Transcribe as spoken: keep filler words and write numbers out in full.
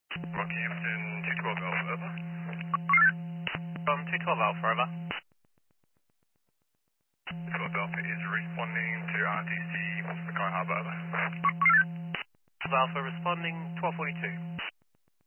Rockhampton two twelve Alpha, over. Um, two twelve Alpha, over. two twelve Alpha is responding to R T C, Mackay Harbour, over. twelve Alpha responding, twelve forty-two.